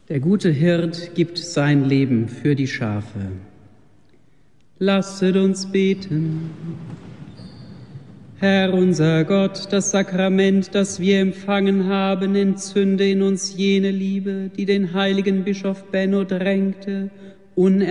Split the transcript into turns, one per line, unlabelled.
Der gute Hirt gibt sein Leben für die Schafe. Lasset uns beten. Herr unser Gott, das Sakrament, das wir empfangen haben, entzünde in uns jene Liebe, die den heiligen Bischof Benno drängte,